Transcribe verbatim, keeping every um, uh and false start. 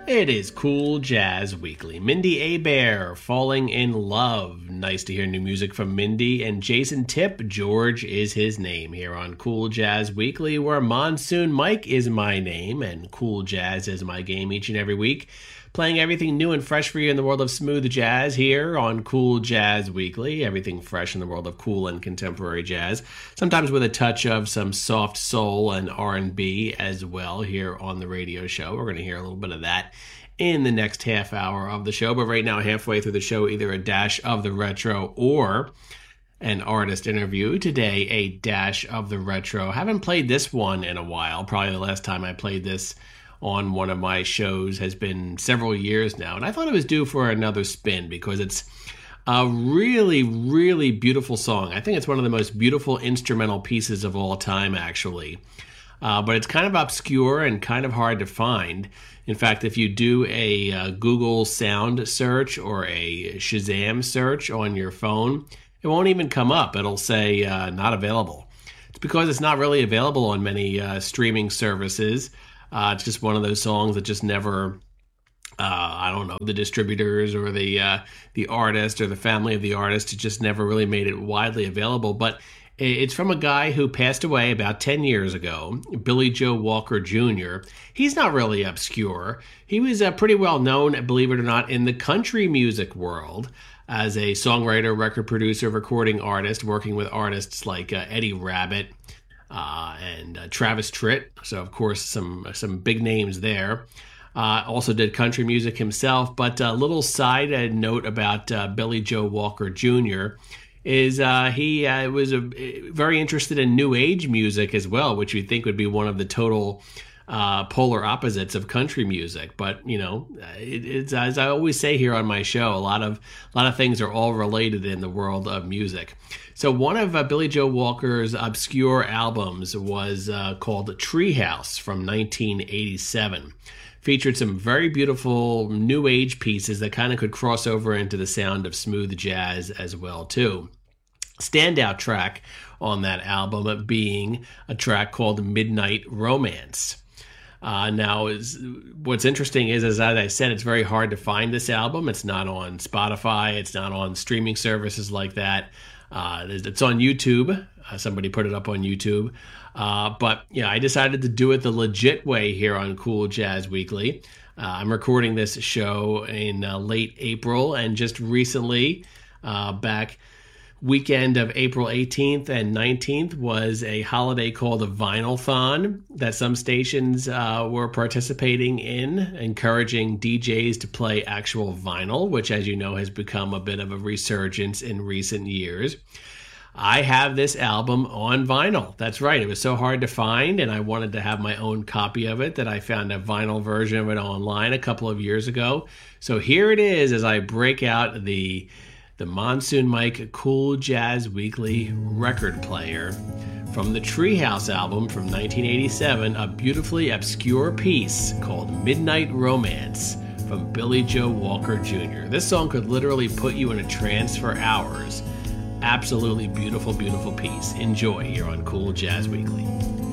It is Cool Jazz Weekly. Mindy Abair, Falling in Love. Nice to hear new music from Mindy. And Jason Tipp, George is his name, here on Cool Jazz Weekly, where Monsoon Mike is my name and Cool Jazz is my game each and every week. Playing everything new and fresh for you in the world of smooth jazz here on Cool Jazz Weekly. Everything fresh in the world of cool and contemporary jazz. Sometimes with a touch of some soft soul and R and B as well here on the radio show. We're going to hear a little bit of that in the next half hour of the show. But right now, halfway through the show, either a dash of the retro or an artist interview. Today, a dash of the retro. Haven't played this one in a while. Probably the last time I played this on one of my shows has been several years now, and I thought it was due for another spin because it's a really, really beautiful song. I think it's one of the most beautiful instrumental pieces of all time, actually. Uh, but it's kind of obscure and kind of hard to find. In fact, if you do a uh, Google sound search or a Shazam search on your phone, it won't even come up. It'll say uh, not available. It's because it's not really available on many uh, streaming services. Uh, it's just one of those songs that just never, uh, I don't know, the distributors or the uh, the artist or the family of the artist, it just never really made it widely available. But it's from a guy who passed away about ten years ago, Billy Joe Walker Junior He's not really obscure. He was uh, pretty well known, believe it or not, in the country music world as a songwriter, record producer, recording artist, working with artists like uh, Eddie Rabbitt, Uh, and uh, Travis Tritt, so of course some some big names there. Uh, also did country music himself, but a little side note about uh, Billy Joe Walker Junior is uh, he uh, was a, very interested in new age music as well, which you'd think would be one of the total uh, polar opposites of country music. But you know, it, it's as I always say here on my show, a lot of a lot of things are all related in the world of music. So one of uh, Billy Joe Walker's obscure albums was uh, called Treehouse from nineteen eighty-seven. Featured some very beautiful new age pieces that kind of could cross over into the sound of smooth jazz as well too. Standout track on that album being a track called Midnight Romance. Uh, now, is what's interesting is, as I said, it's very hard to find this album. It's not on Spotify. It's not on streaming services like that. Uh, it's on YouTube. Uh, somebody put it up on YouTube. Uh, but, yeah, I decided to do it the legit way here on Cool Jazz Weekly. Uh, I'm recording this show in uh, late April, and just recently, uh, back weekend of April eighteenth and nineteenth was a holiday called a Vinyl-thon that some stations uh, were participating in, encouraging D Js to play actual vinyl, which, as you know, has become a bit of a resurgence in recent years. I have this album on vinyl. That's right. It was so hard to find, and I wanted to have my own copy of it that I found a vinyl version of it online a couple of years ago. So here it is as I break out the the Monsoon Mike Cool Jazz Weekly record player from the Treehouse album from nineteen eighty-seven, a beautifully obscure piece called Midnight Romance from Billy Joe Walker Junior This song could literally put you in a trance for hours. Absolutely beautiful, beautiful piece. Enjoy here on Cool Jazz Weekly.